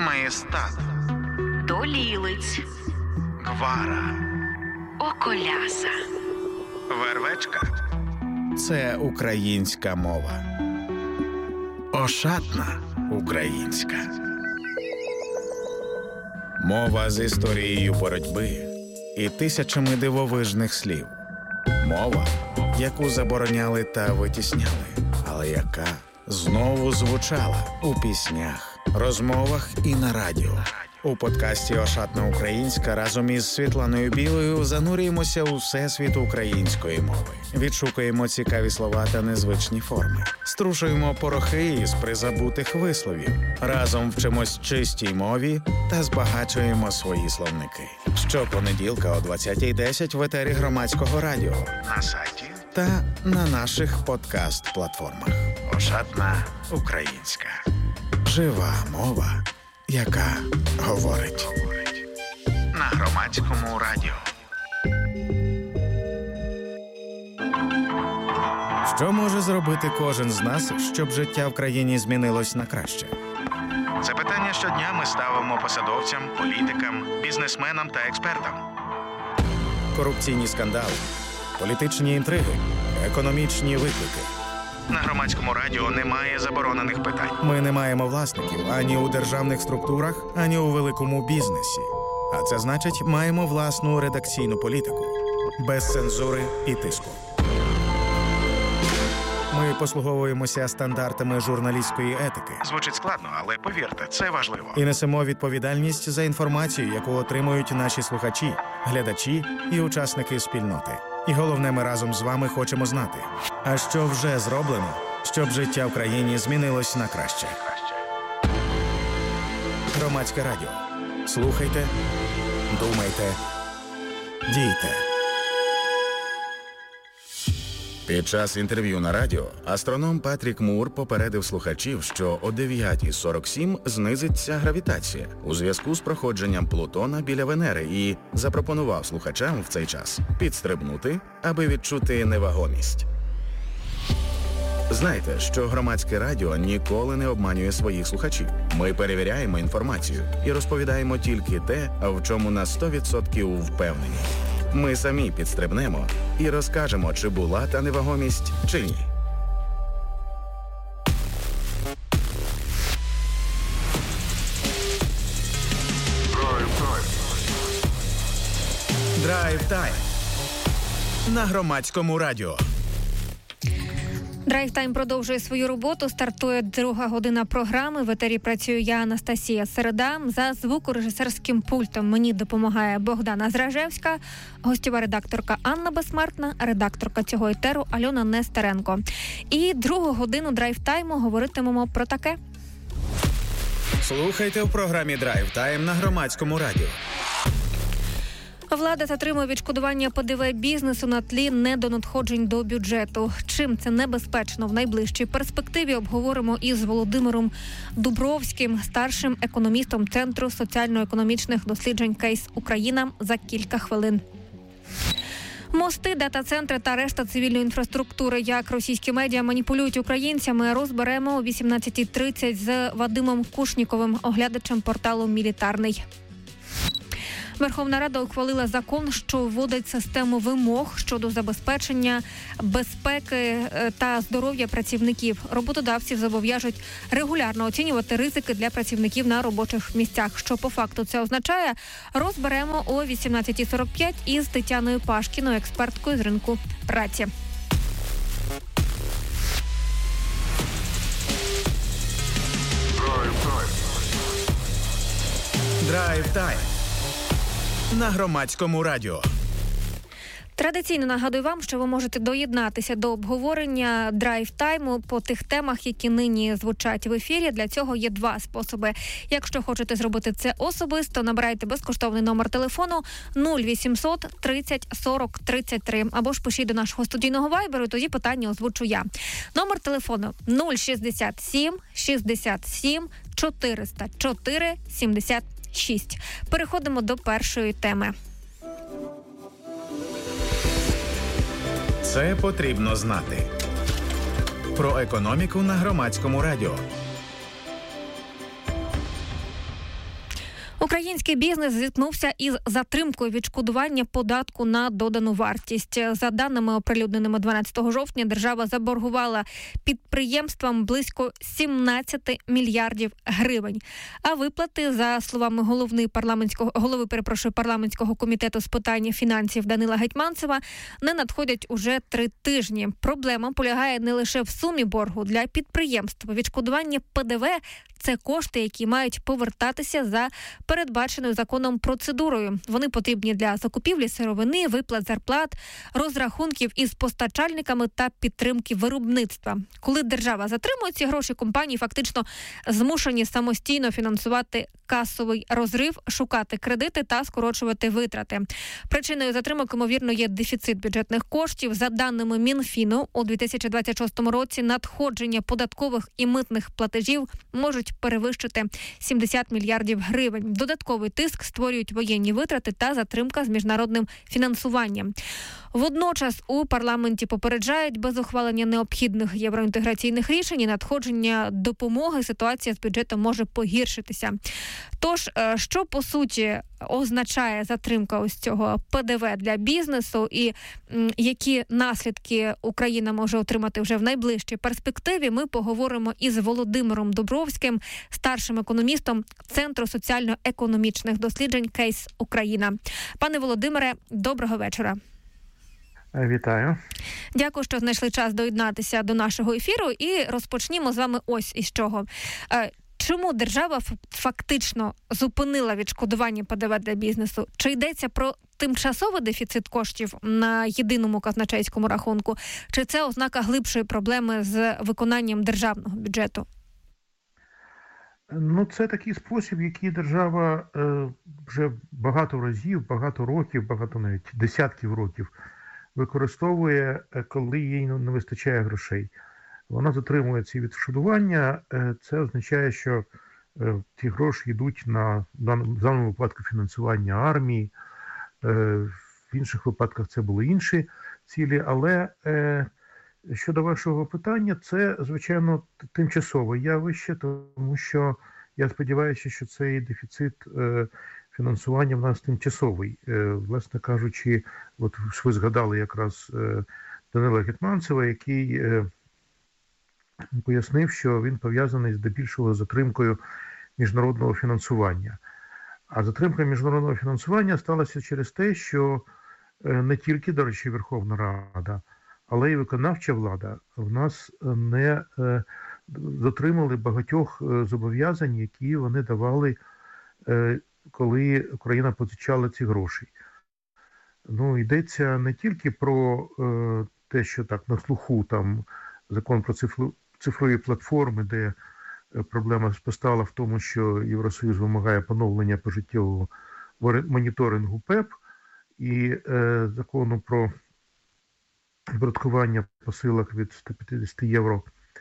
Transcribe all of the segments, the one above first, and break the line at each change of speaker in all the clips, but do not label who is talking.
Маєстат,
Долілиць,
Гвара,
Околяса,
Вервечка – це українська мова. Ошатна українська. Мова з історією боротьби і тисячами дивовижних слів. Мова, яку забороняли та витісняли, але яка знову звучала у піснях, розмовах і на радіо. У подкасті «Ошатна українська» разом із Світланою Білою занурюємося у всесвіт української мови. Відшукуємо цікаві слова та незвичні форми. Струшуємо порохи із призабутих висловів. Разом вчимось чистій мові та збагачуємо свої словники. Щопонеділка о 20:10 в етері Громадського радіо, на сайті та на наших подкаст-платформах. «Ошатна українська». Жива мова, яка говорить. На Громадському радіо. Що може зробити кожен з нас, щоб життя в країні змінилось на краще? Це питання щодня ми ставимо посадовцям, політикам, бізнесменам та експертам. Корупційні скандали, політичні інтриги, економічні виклики. На Громадському радіо немає заборонених питань. Ми не маємо власників ані у державних структурах, ані у великому бізнесі. А це значить, маємо власну редакційну політику. Без цензури і тиску. Ми послуговуємося стандартами журналістської етики. Звучить складно, але повірте, це важливо. І несемо відповідальність за інформацію, яку отримують наші слухачі, глядачі і учасники спільноти. І головне, ми разом з вами хочемо знати, а що вже зроблено, щоб життя в країні змінилось на краще. Громадське радіо. Слухайте, думайте, дійте. Під час інтерв'ю на радіо астроном Патрік Мур попередив слухачів, що о 9:47 знизиться гравітація у зв'язку з проходженням Плутона біля Венери і запропонував слухачам в цей час підстрибнути, аби відчути невагомість. Знайте, що Громадське радіо ніколи не обманює своїх слухачів. Ми перевіряємо інформацію і розповідаємо тільки те, в чому на 100% впевнені. Ми самі підстрибнемо і розкажемо, чи була та невагомість, чи ні. Драйв-тайм на Громадському радіо.
Драйв-тайм продовжує свою роботу. Стартує друга година програми. В етері працюю я, Анастасія Середа. За звукорежисерським пультом мені допомагає Богдана Зражевська, гостєва редакторка Анна Безсмертна, редакторка цього етеру Альона Нестеренко. І другу годину драйв-тайму говоритимемо про таке.
Слухайте в програмі «Драйв-тайм» на Громадському радіо.
Влада затримує відшкодування ПДВ бізнесу на тлі недонадходжень до бюджету. Чим це небезпечно в найближчій перспективі, обговоримо із Володимиром Дубровським, старшим економістом Центру соціально-економічних досліджень «Кейс Україна» за кілька хвилин. Мости, дата-центри та решта цивільної інфраструктури. Як російські медіа маніпулюють українцями, розберемо о 18:30 з Вадимом Кушніковим, оглядачем порталу «Мілітарний». Верховна Рада ухвалила закон, що вводить систему вимог щодо забезпечення безпеки та здоров'я працівників. Роботодавців зобов'яжуть регулярно оцінювати ризики для працівників на робочих місцях. Що по факту це означає, розберемо о 18:45 із Тетяною Пашкіною, експерткою з ринку праці.
Драйв-тайм на Громадському радіо.
Традиційно нагадую вам, що ви можете доєднатися до обговорення драйв-тайму по тих темах, які нині звучать в ефірі. Для цього є два способи. Якщо хочете зробити це особисто, набирайте безкоштовний номер телефону 0800 30 40 33 або ж пишіть до нашого студійного вайберу, і тоді питання озвучу я. Номер телефону 067 67 404 76. Переходимо до першої теми.
Це потрібно знати. Про економіку на Громадському радіо.
Український бізнес зіткнувся із затримкою відшкодування податку на додану вартість. За даними оприлюдненими 12 жовтня, держава заборгувала підприємствам близько 17 мільярдів гривень. А виплати, за словами голови парламентського комітету з питань фінансів Данила Гетманцева, не надходять уже 3 тижні. Проблема полягає не лише в сумі боргу для підприємств. Відшкодування ПДВ – це кошти, які мають повертатися за передбаченою законом процедурою. Вони потрібні для закупівлі сировини, виплат зарплат, розрахунків із постачальниками та підтримки виробництва. Коли держава затримує ці гроші, компанії фактично змушені самостійно фінансувати касовий розрив, шукати кредити та скорочувати витрати. Причиною затримок, ймовірно, є дефіцит бюджетних коштів. За даними Мінфіну, у 2026 році надходження податкових і митних платежів можуть перевищити 70 мільярдів гривень. Додатковий тиск створюють воєнні витрати та затримка з міжнародним фінансуванням. Водночас у парламенті попереджають, без ухвалення необхідних євроінтеграційних рішень і надходження допомоги ситуація з бюджетом може погіршитися. Тож, що по суті означає затримка ось цього ПДВ для бізнесу і які наслідки Україна може отримати вже в найближчій перспективі, ми поговоримо із Володимиром Дубровським, старшим економістом Центру соціально-економічних досліджень «Кейс Україна». Пане Володимире, доброго вечора.
Вітаю.
Дякую, що знайшли час доєднатися до нашого ефіру. І розпочнімо з вами ось із чого. Чому держава фактично зупинила відшкодування ПДВ для бізнесу? Чи йдеться про тимчасовий дефіцит коштів на єдиному казначейському рахунку? Чи це ознака глибшої проблеми з виконанням державного бюджету?
Це такий спосіб, який держава вже багато разів, багато років, багато навіть десятків років використовує, коли їй не вистачає грошей. Вона затримує ці відшкодування. Це означає, що ці гроші йдуть в даному випадку фінансування армії. В інших випадках це були інші цілі. Але щодо вашого питання, це, звичайно, тимчасове явище, тому що я сподіваюся, що цей дефіцит фінансування в нас тимчасовий. Власне кажучи, от ви згадали якраз Данила Гетманцева, який пояснив, що він пов'язаний здебільшого з затримкою міжнародного фінансування. А затримка міжнародного фінансування сталася через те, що не тільки, до речі, Верховна Рада, але й виконавча влада в нас не дотримали багатьох зобов'язань, які вони давали, коли Україна позичала ці гроші. Йдеться не тільки про те, що так на слуху там закон про цифрові платформи, де проблема постала в тому, що Євросоюз вимагає поновлення пожиттєвого моніторингу ПЕП і закону про оподаткування посилок від 150 євро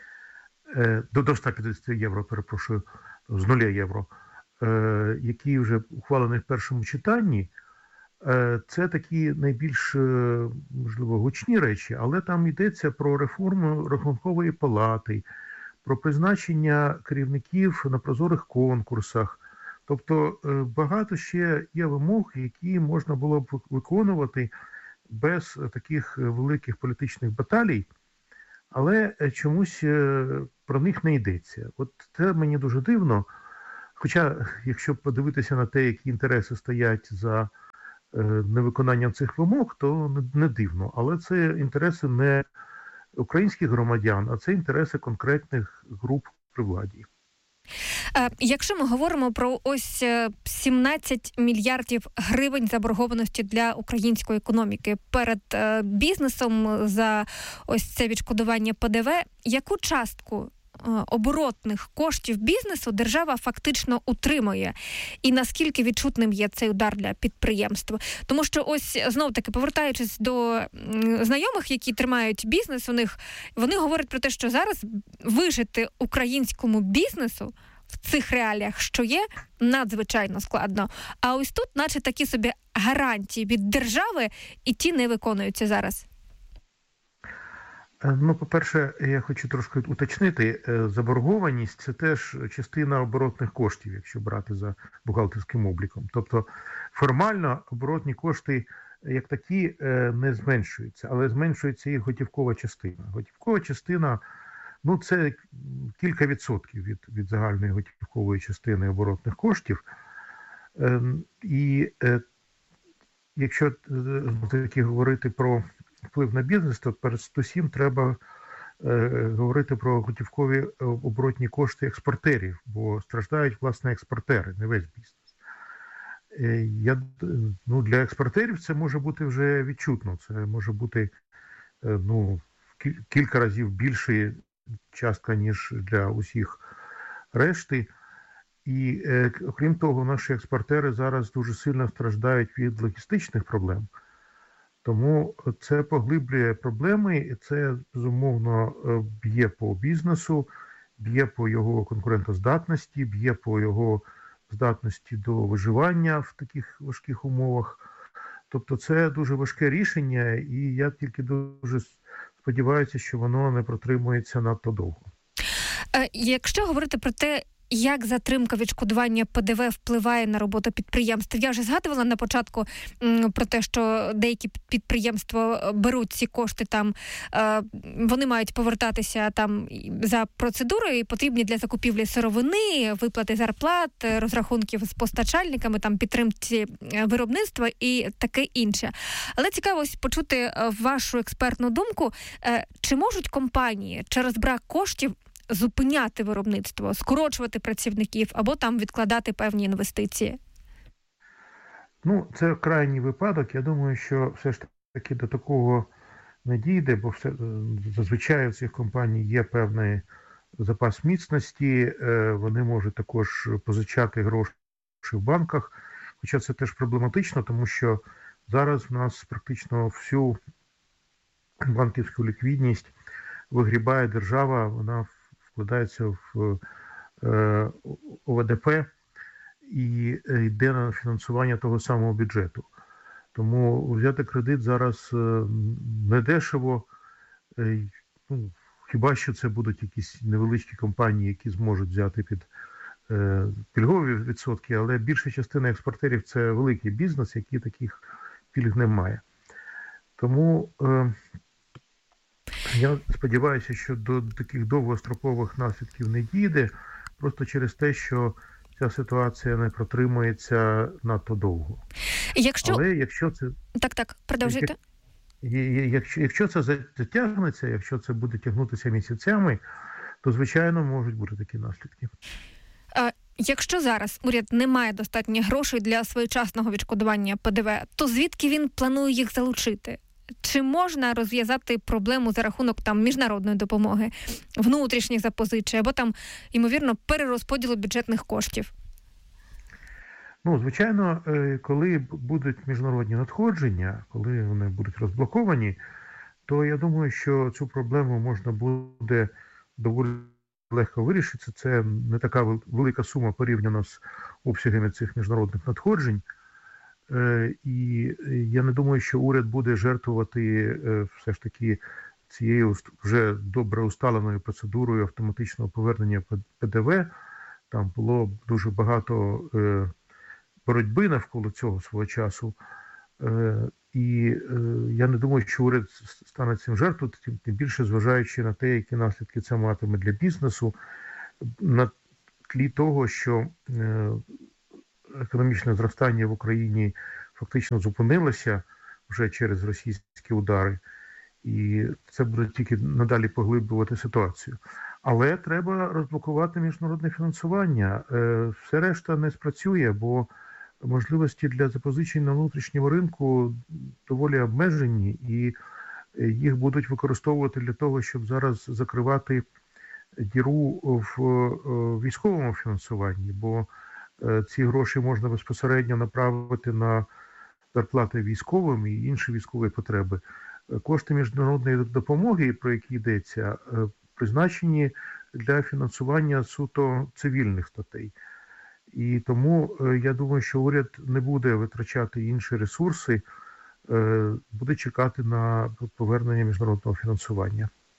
до 150 євро, перепрошую, з 0 євро, який вже ухвалений в першому читанні. Це такі найбільш, можливо, гучні речі, але там йдеться про реформу Рахункової палати, про призначення керівників на прозорих конкурсах. Тобто багато ще є вимог, які можна було б виконувати без таких великих політичних баталій, але чомусь про них не йдеться. От це мені дуже дивно. Хоча, якщо подивитися на те, які інтереси стоять за невиконанням цих вимог, то не дивно. Але це інтереси не українських громадян, а це інтереси конкретних груп при владі.
Якщо ми говоримо про ось 17 мільярдів гривень заборгованості для української економіки перед бізнесом за ось це відшкодування ПДВ, яку частку оборотних коштів бізнесу держава фактично утримує? І наскільки відчутним є цей удар для підприємства? Тому що ось, знов-таки, повертаючись до знайомих, які тримають бізнес, вони говорять про те, що зараз вижити українському бізнесу в цих реаліях, що є, надзвичайно складно. А ось тут, наче такі собі гарантії від держави, і ті не виконуються зараз.
Ну, по-перше, я хочу трошки уточнити. Заборгованість – це теж частина оборотних коштів, якщо брати за бухгалтерським обліком. Тобто формально оборотні кошти як такі не зменшуються, але зменшується їх готівкова частина. Готівкова частина, ну, це кілька відсотків від загальної готівкової частини оборотних коштів. І якщо таки говорити про вплив на бізнес, то передусім треба говорити про готівкові оборотні кошти експортерів, бо страждають, власне, експортери, не весь бізнес. Для експортерів це може бути вже відчутно, це може бути кілька разів більша частка, ніж для усіх решти. І, окрім того, наші експортери зараз дуже сильно страждають від логістичних проблем. Тому це поглиблює проблеми, і це, безумовно, б'є по бізнесу, б'є по його конкурентоздатності, б'є по його здатності до виживання в таких важких умовах. Тобто це дуже важке рішення, і я тільки дуже сподіваюся, що воно не протримується надто довго.
Якщо говорити про те, як затримка відшкодування ПДВ впливає на роботу підприємств? Я вже згадувала на початку про те, що деякі підприємства беруть ці кошти, там вони мають повертатися там за процедурою, потрібні для закупівлі сировини, виплати зарплат, розрахунків з постачальниками, там підтримці виробництва і таке інше. Але цікаво почути вашу експертну думку, чи можуть компанії через брак коштів зупиняти виробництво, скорочувати працівників або там відкладати певні інвестиції?
Ну, це крайній випадок. Я думаю, що все ж таки до такого не дійде, бо зазвичай у цих компаній є певний запас міцності, вони можуть також позичати гроші в банках, хоча це теж проблематично, тому що зараз в нас практично всю банківську ліквідність вигрібає держава, вона вкладається в ОВДП і йде на фінансування того самого бюджету. Тому взяти кредит зараз не дешево, хіба що це будуть якісь невеличкі компанії, які зможуть взяти під пільгові відсотки, але більша частина експортерів – це великий бізнес, який таких пільг не має. Тому я сподіваюся, що до таких довгострокових наслідків не дійде, просто через те, що ця ситуація не протримується надто довго. Але якщо це...
Так, продовжуйте.
Якщо це затягнеться, якщо це буде тягнутися місяцями, то, звичайно, можуть бути такі наслідки.
Якщо зараз уряд не має достатньо грошей для своєчасного відшкодування ПДВ, то звідки він планує їх залучити? Чи можна розв'язати проблему за рахунок там міжнародної допомоги, внутрішніх запозичень або там, ймовірно, перерозподілу бюджетних коштів?
Ну, звичайно, коли будуть міжнародні надходження, коли вони будуть розблоковані, то я думаю, що цю проблему можна буде доволі легко вирішити. Це не така велика сума порівняно з обсягами цих міжнародних надходжень. І я не думаю, що уряд буде жертвувати все ж таки цією вже добре усталеною процедурою автоматичного повернення ПДВ. Там було дуже багато боротьби навколо цього свого часу. І я не думаю, що уряд стане цим жертвувати, тим більше зважаючи на те, які наслідки це матиме для бізнесу, на тлі того, що економічне зростання в Україні фактично зупинилося вже через російські удари, і це буде тільки надалі поглиблювати ситуацію. Але треба розблокувати міжнародне фінансування. Все решта не спрацює, бо можливості для запозичень на внутрішньому ринку доволі обмежені, і їх будуть використовувати для того, щоб зараз закривати діру в військовому фінансуванні, бо ці гроші можна безпосередньо направити на зарплати військовим і інші військові потреби. Кошти міжнародної допомоги, про які йдеться, призначені для фінансування суто цивільних статей. І тому я думаю, що уряд не буде витрачати інші ресурси, буде чекати на повернення міжнародного фінансування.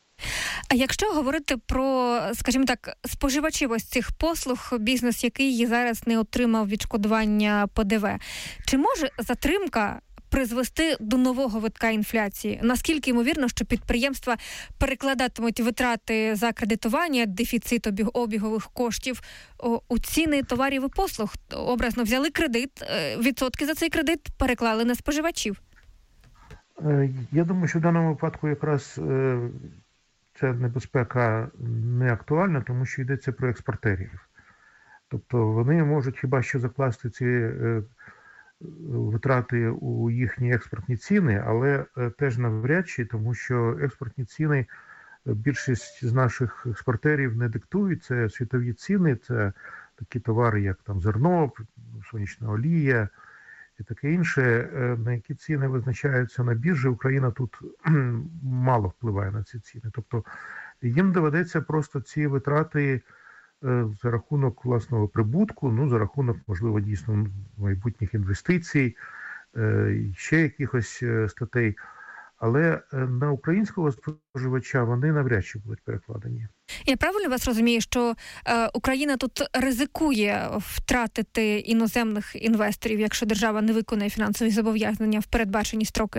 А якщо говорити про, скажімо так, споживачів ось цих послуг, бізнес, який зараз не отримав відшкодування ПДВ, чи може затримка призвести до нового витка інфляції? Наскільки ймовірно, що підприємства перекладатимуть витрати за кредитування, дефіцит обігових коштів у ціни товарів і послуг? Образно взяли кредит, відсотки за цей кредит переклали на споживачів.
Я думаю, що в даному випадку якраз ця небезпека не актуальна, тому що йдеться про експортерів. Тобто вони можуть хіба що закласти ці витрати у їхні експортні ціни, але теж навряд чи, тому що експортні ціни більшість з наших експортерів не диктують. Це світові ціни, це такі товари, як там зерно, сонячна олія і таке інше, на які ціни визначаються на біржі. Україна тут мало впливає на ці ціни. Тобто їм доведеться просто ці витрати за рахунок власного прибутку, за рахунок, можливо, дійсно майбутніх інвестицій, ще якихось статей. Але на українського споживача вони навряд чи будуть перекладені.
Я правильно вас розумію, що Україна тут ризикує втратити іноземних інвесторів, якщо держава не виконає фінансові зобов'язання в передбачені строки?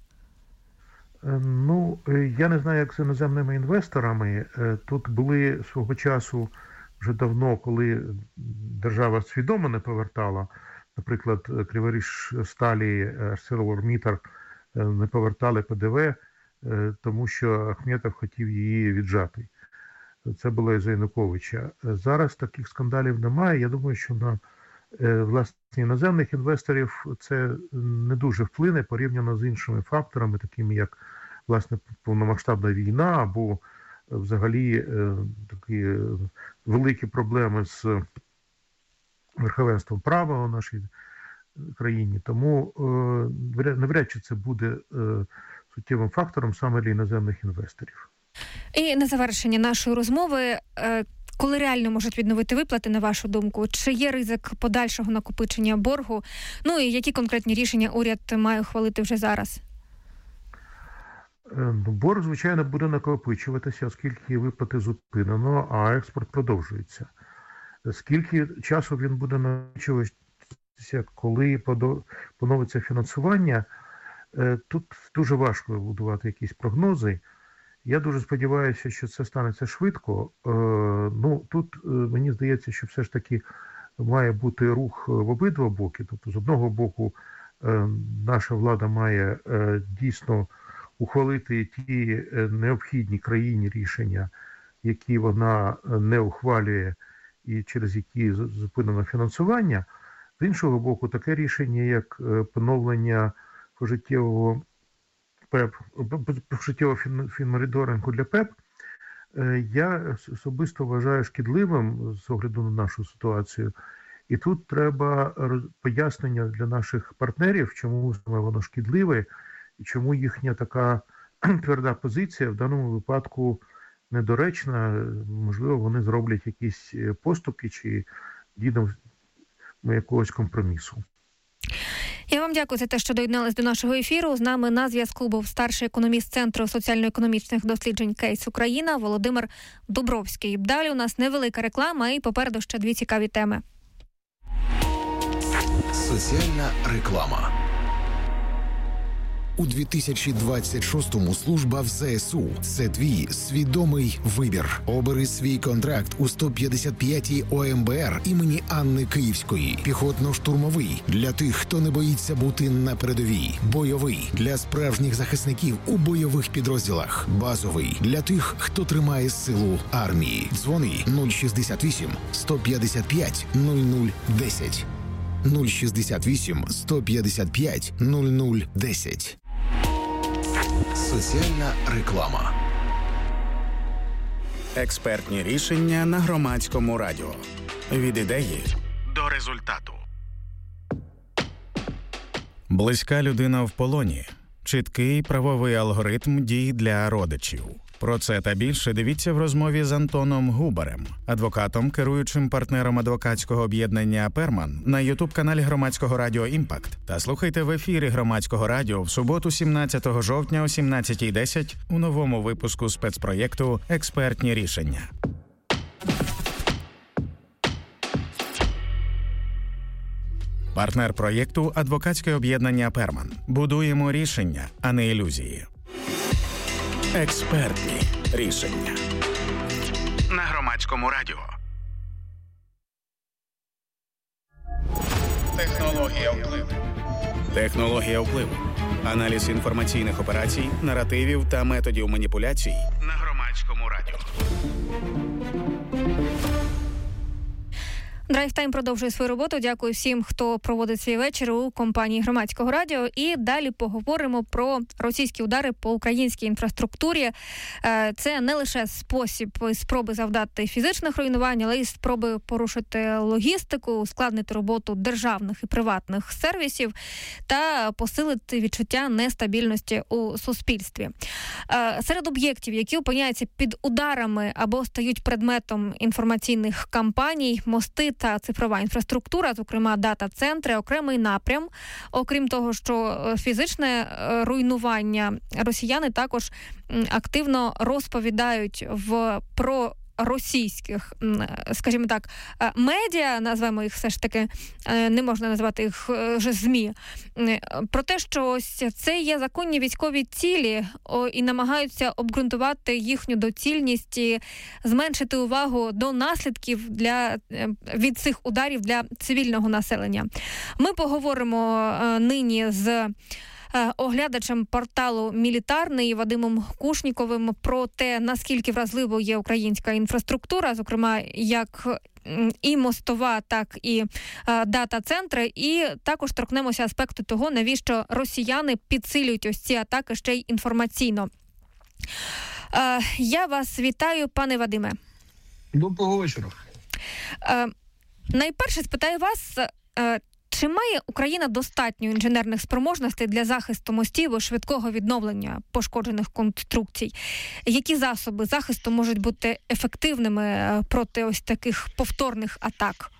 Я не знаю, як з іноземними інвесторами. Тут були свого часу вже давно, коли держава свідомо не повертала, наприклад, Криворіжсталі, ArcelorMittal не повертали ПДВ, тому що Ахметов хотів її віджати. Це було із Януковича. Зараз таких скандалів немає. Я думаю, що на власне іноземних інвесторів це не дуже вплине порівняно з іншими факторами, такими як власне повномасштабна війна або взагалі такі великі проблеми з верховенством права у нашій країні. Тому навряд чи це буде суттєвим фактором саме для іноземних інвесторів.
І на завершення нашої розмови, коли реально можуть відновити виплати, на вашу думку? Чи є ризик подальшого накопичення боргу? І які конкретні рішення уряд має ухвалити вже зараз?
Борг, звичайно, буде накопичуватися, оскільки виплати зупинено, а експорт продовжується. Скільки часу він буде накопичуватися, коли поновиться фінансування, тут дуже важко будувати якісь прогнози. Я дуже сподіваюся, що це станеться швидко. Тут мені здається, що все ж таки має бути рух в обидва боки. Тобто, з одного боку, наша влада має дійсно ухвалити ті необхідні країні рішення, які вона не ухвалює і через які зупинено фінансування. З іншого боку, таке рішення, як поновлення пожиттєвого фінмоніторингу для ПЕП, я особисто вважаю шкідливим з огляду на нашу ситуацію. І тут треба пояснення для наших партнерів, чому саме воно шкідливе і чому їхня така тверда позиція в даному випадку недоречна. Можливо, вони зроблять якісь поступки чи дійдемо якогось компромісу.
Я вам дякую за те, що доєднались до нашого ефіру. З нами на зв'язку був старший економіст Центру соціально-економічних досліджень Кейс Україна Володимир Дубровський. Далі у нас невелика реклама і попереду ще дві цікаві теми.
Соціальна реклама. У 2026-му служба в ЗСУ – це твій свідомий вибір. Обери свій контракт у 155-й ОМБР імені Анни Київської. Піхотно-штурмовий – для тих, хто не боїться бути на передовій. Бойовий – для справжніх захисників у бойових підрозділах. Базовий – для тих, хто тримає силу армії. Дзвони 068 155 0010. 068 155 0010. Соціальна реклама.
Експертні рішення на Громадському радіо. Від ідеї до результату. Близька людина в полоні. Чіткий правовий алгоритм дій для родичів. Про це та більше дивіться в розмові з Антоном Губарем, адвокатом, керуючим партнером адвокатського об'єднання «Перман» на ютуб-каналі Громадського радіо «Імпакт». Та слухайте в ефірі Громадського радіо в суботу 17 жовтня о 17:10 у новому випуску спецпроєкту «Експертні рішення». Партнер проєкту – адвокатське об'єднання «Перман». Будуємо рішення, а не ілюзії. Експертні рішення. На Громадському радіо. Технологія впливу. Технологія впливу. Аналіз інформаційних операцій, наративів та методів маніпуляцій на Громадському радіо.
Драйв-тайм продовжує свою роботу. Дякую всім, хто проводить свій вечір у компанії Громадського радіо. І далі поговоримо про російські удари по українській інфраструктурі. Це не лише спроби завдати фізичних руйнувань, але й спроби порушити логістику, ускладнити роботу державних і приватних сервісів та посилити відчуття нестабільності у суспільстві. Серед об'єктів, які опиняються під ударами або стають предметом інформаційних кампаній, мости та цифрова інфраструктура, зокрема дата-центри, окремий напрям. Окрім того, що фізичне руйнування, росіяни також активно розповідають про російських, скажімо так, медіа, назвемо їх все ж таки, не можна назвати їх вже ЗМІ, про те, що ось це є законні військові цілі і намагаються обґрунтувати їхню доцільність і зменшити увагу до наслідків від цих ударів для цивільного населення. Ми поговоримо нині з оглядачем порталу «Мілітарний» Вадимом Кушніковим про те, наскільки вразливо є українська інфраструктура, зокрема, як і мостова, так і дата-центри. І також торкнемося аспекту того, навіщо росіяни підсилюють ось ці атаки ще й інформаційно. Я вас вітаю, пане Вадиме.
Доброго вечора.
Найперше спитаю вас, чи має Україна достатньо інженерних спроможностей для захисту мостів і швидкого відновлення пошкоджених конструкцій? Які засоби захисту можуть бути ефективними проти ось таких повторних атак?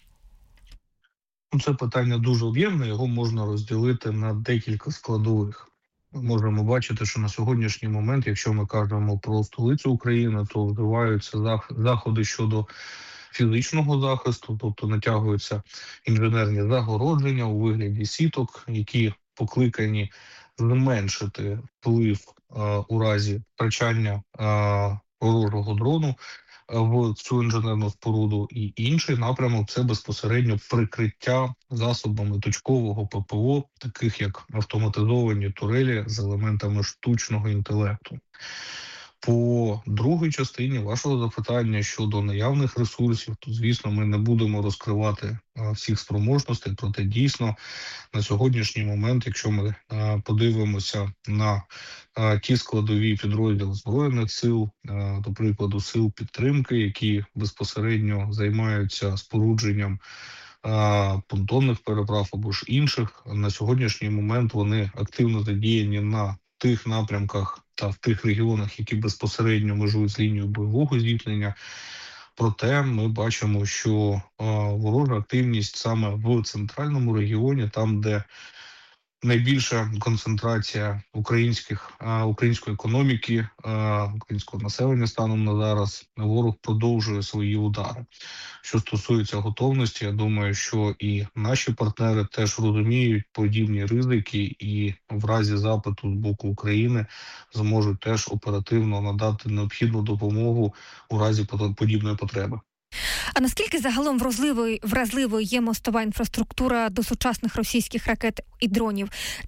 Це питання дуже об'ємне, його можна розділити на декілька складових. Ми можемо бачити, що на сьогоднішній момент, якщо ми кажемо про столицю України, то вживаються заходи щодо фізичного захисту, тобто натягуються інженерні загородження у вигляді сіток, які покликані зменшити вплив у разі втрачання ворожого дрону в цю інженерну споруду. І інший напрямок – це безпосередньо прикриття засобами точкового ППО, таких як автоматизовані турелі з елементами штучного інтелекту. По другій частині вашого запитання щодо наявних ресурсів, то, звісно, ми не будемо розкривати всіх спроможностей, проте дійсно на сьогоднішній момент, якщо ми подивимося на ті складові підрозділи Збройних сил, до прикладу, сил підтримки, які безпосередньо займаються спорудженням понтонних переправ або ж інших, на сьогоднішній момент вони активно задіяні на тих напрямках та в тих регіонах, які безпосередньо межують з лінією бойового зіткнення. Проте ми бачимо, що ворожа активність саме в центральному регіоні, там, де найбільша концентрація української економіки, українського населення станом на зараз, ворог продовжує свої удари. Що стосується готовності, я думаю, що і наші партнери теж розуміють подібні ризики і в разі запиту з боку України зможуть теж оперативно надати необхідну допомогу у разі подібної потреби.
А наскільки загалом вразливою є мостова інфраструктура до сучасних російських ракет і дронів?